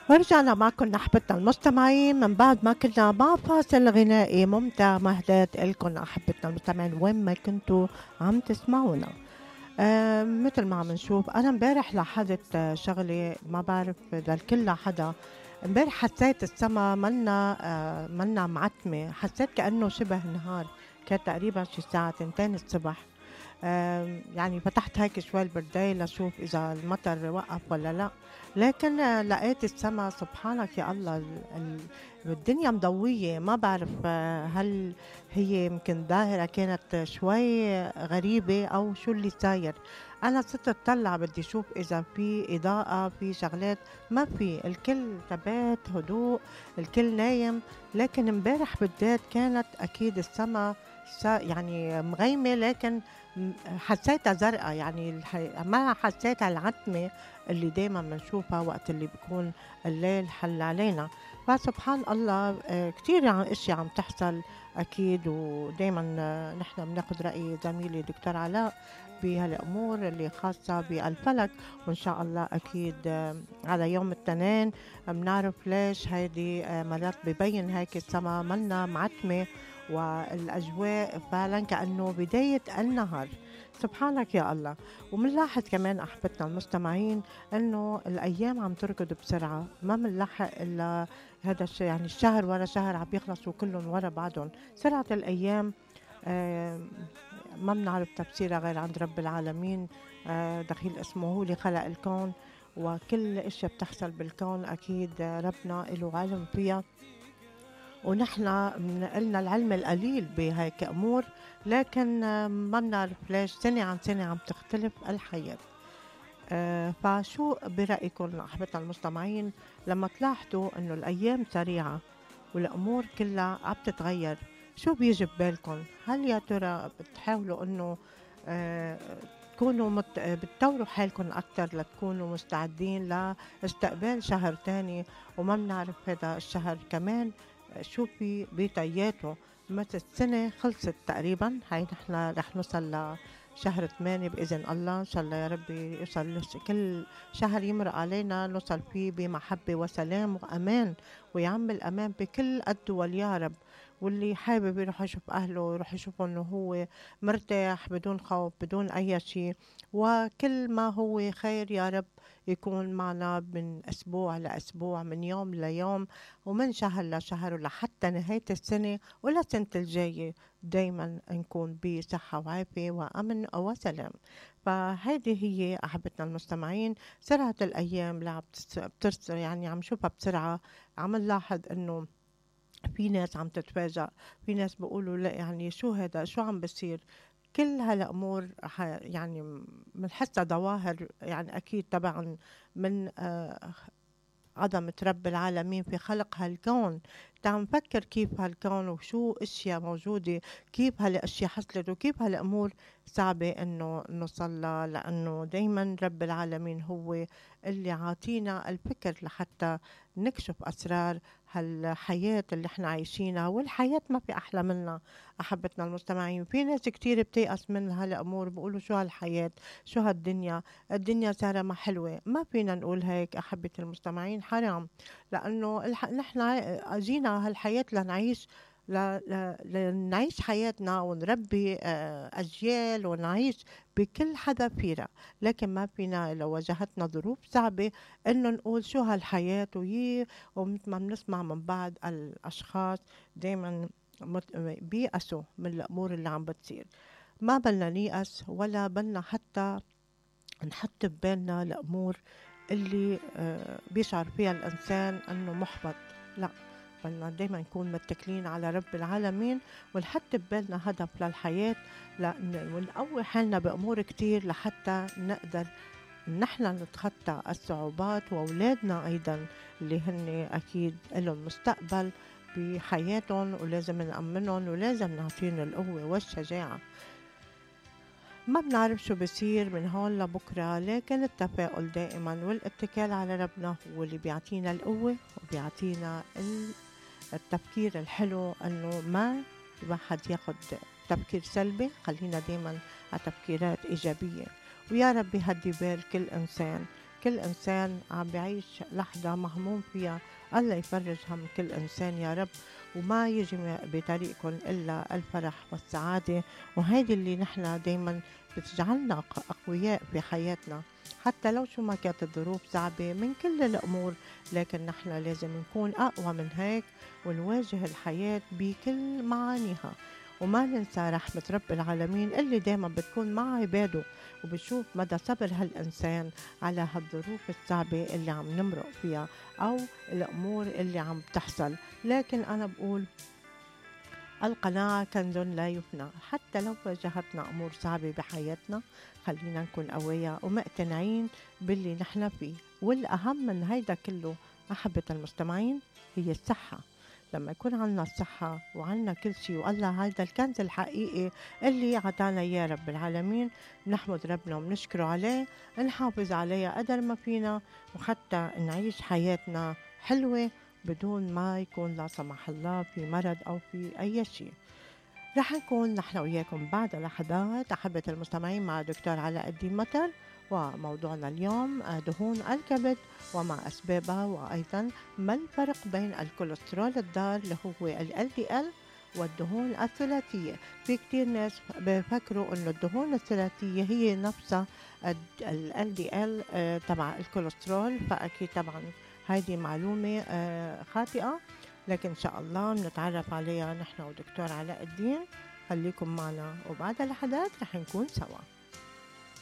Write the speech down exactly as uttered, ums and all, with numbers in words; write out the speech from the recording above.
ورجعنا معكم أحبتنا المستمعين من بعد ما كنا مع فاصل غنائي ممتع. مهدات لكم أحبتنا المستمعين وين ما كنتوا عم تسمعونا. آه مثل ما عم نشوف أنا امبارح لاحظت آه، شغلة ما بعرف للكل لحدا. امبارح حسيت السما منا آه منا معتمة، حسيت كأنه شبه نهار. كان تقريبا شي الساعة تنتين الصبح. آم، يعني فتحت هيك شوي البرداية لشوف إذا المطر وقف ولا لا. لكن آه، لقيت السما سبحانك يا الله ال- ال- الدنيا مضوية. ما بعرف آه، هل هي يمكن ظاهرة كانت شوي غريبة أو شو اللي صاير. أنا صرت أطلع بدي أشوف إذا في إضاءة في شغلات. ما في، الكل ثبات هدوء، الكل نايم. لكن امبارح بالذات كانت أكيد السما سا- يعني مغيمة، لكن م- حسيتها زرقاء. يعني الح- ما حسيتها العتمة اللي دايما بنشوفها وقت اللي بيكون الليل حل علينا. فسبحان الله آه، كتير عن اشياء عم تحصل اكيد. ودايما آه، نحن بناخد رأي زميلي دكتور علاء بهالامور اللي خاصة بالفلك. وان شاء الله اكيد آه، على يوم الاثنين بنعرف ليش هيدي آه، مرات ببين هيك السما منا معتمة والأجواء فعلا كأنه بداية النهار. سبحانك يا الله. ومنلاحظ كمان أحبتنا المستمعين أنه الأيام عم تركض بسرعة، ما منلحق إلا هذا الشيء. يعني الشهر ورا شهر عم يخلصوا كلهم ورا بعضهم. سرعة الأيام آه، ما بنعرف تفسيرها غير عند رب العالمين. آه، دخيل اسمه هو اللي خلق الكون، وكل اشياء بتحصل بالكون أكيد آه، ربنا له علم فيها. ونحن قلنا العلم القليل بهيك أمور. لكن آه، ما بنعرف ليش سنة عن سنة عم تختلف الحياة. آه، فشو برأيكم أحبتنا المستمعين لما تلاحظوا أنه الأيام سريعة والأمور كلها عم تتغير؟ شو بيجي ببالكم؟ هل يا ترى بتحاولوا أنه آه، تكونوا مت... بتطوروا حالكم أكتر لتكونوا مستعدين لاستقبال شهر تاني؟ وما بنعرف هذا الشهر كمان شو في بطياته. مثل السنة خلصت تقريبا، هاي نحن رح نوصل لشهر ثمانية بإذن الله. إن شاء الله يا ربي يوصل لش- كل شهر يمرق علينا نوصل فيه بمحبة وسلام وأمان، ويعمل أمان بكل الدول يا رب. واللي حابب يروح يشوف أهله يروح يشوف إنه هو مرتاح بدون خوف بدون أي شيء. وكل ما هو خير يا رب يكون معنا من أسبوع لأسبوع، من يوم ليوم، ومن شهر لشهر، ولحتى نهاية السنة ولسنة الجاية دايما نكون بصحة وعافية وأمن وسلام. فهذه هي أحبتنا المستمعين سرعة الأيام اللي عم بتس- بترس يعني عم شوفها بسرعة. عم نلاحظ إنه في ناس عم تتفاجأ، في ناس بيقولوا لا يعني شو هذا، شو عم بصير. كل هالأمور ح- يعني بنحسها ظواهر يعني أكيد طبعا من آه، عظمة رب العالمين في خلق هالكون. تعال نفكر كيف هالكون وشو اشياء موجودة، كيف هالاشياء حصلت، وكيف هالامور صعبة انه نوصلها، لانه دايما رب العالمين هو اللي عاطينا الفكر لحتى نكشف اسرار هالحياة اللي احنا عايشينها. والحياة ما في احلى منها احبتنا المستمعين. في ناس كتير بتيأس من هالامور، بيقولوا شو هالحياة، شو هالدنيا، الدنيا صار ما حلوة. ما فينا نقول هيك أحبة المستمعين، حرام. لأنه الح... نحن أجينا هالحياة لنعيش ل... ل... لنعيش حياتنا ونربي آه، أجيال ونعيش بكل حدا فينا. لكن ما فينا لو واجهتنا ظروف صعبة إنه نقول شو هالحياة ويي. ومثل ما بنسمع من بعض الأشخاص دايما مت- بيأسوا من الأمور اللي عم بتصير. ما بدنا نيأس ولا بدنا حتى نحط ببالنا الأمور اللي آه، بيشعر فيها الإنسان أنه محبط. لا، بدنا دايما نكون متكلين على رب العالمين ونحط ببالنا هدف للحياة، لأن ونقوي حالنا بأمور كتير لحتى نقدر نحن نتخطى الصعوبات، وأولادنا أيضا اللي هن أكيد لهم مستقبل بحياتهم ولازم نأمنهم ولازم نعطيهم القوة والشجاعة. ما بنعرف شو بصير من هون لبكرة، لكن التفاؤل دائما والاتكال على ربنا هو اللي بيعطينا القوة وبيعطينا ال- التفكير الحلو، انه ما الواحد ياخد تفكير سلبي. خلينا دائما على تفكيرات ايجابية. ويا رب يهدي بال كل انسان كل إنسان عم بيعيش لحظة مهموم فيها. الله يفرج هم كل إنسان يا رب، وما يجي بطريقكم إلا الفرح والسعادة، وهيدي اللي نحن دايما بتجعلنا أقوياء في حياتنا. حتى لو شو ما كانت الظروف صعبة من كل الأمور، لكن نحن لازم نكون أقوى من هيك ونواجه الحياة بكل معانيها، وما ننسى رحمة رب العالمين اللي دايما بتكون مع عباده، وبشوف مدى صبر هالإنسان على هالظروف الصعبة اللي عم نمرق فيها أو الأمور اللي عم تحصل. لكن أنا بقول القناعة كنز لا يفنى. حتى لو واجهتنا أمور صعبة بحياتنا، خلينا نكون قوية ومقتنعين باللي نحن فيه. والأهم من هيدا كله أحبة المستمعين هي الصحة. لما يكون عنا الصحة وعنا كل شيء، والله هذا الكنز الحقيقي اللي عطانا يا رب العالمين، نحمد ربنا ونشكره عليه، نحافظ عليه قدر ما فينا، وحتى نعيش حياتنا حلوة بدون ما يكون لا سمح الله في مرض أو في أي شيء. رح نكون نحن وياكم بعد لحظات أحبة المستمعين مع دكتور علاء الدين مطر، وموضوعنا اليوم دهون الكبد وما أسبابها، وأيضا ما الفرق بين الكوليسترول الضار اللي هو ال إل دي إل والدهون الثلاثية. في كتير ناس بفكروا أنه الدهون الثلاثية هي نفسها ال إل دي إل تبع الكوليسترول، فأكيد طبعا هذه معلومة خاطئة، لكن إن شاء الله بنتعرف عليها نحن ودكتور علاء الدين. خليكم معنا وبعد لحظات رح نكون سوا.